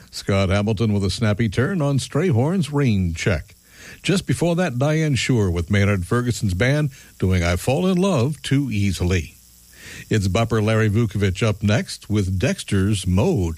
Scott Hamilton with a snappy turn on Strayhorn's Rain Check. Just before that, Diane Shore with Maynard Ferguson's band doing I Fall in Love Too Easily. It's bupper Larry Vukovic up next with Dexter's Mode.